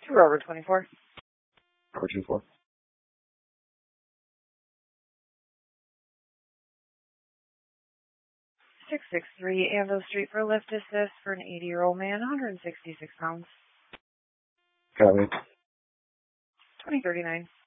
Robert 24. Robert 24. 663 Anvil Street for lift assist for an 80-year-old man, 166 pounds. Copy. 2039.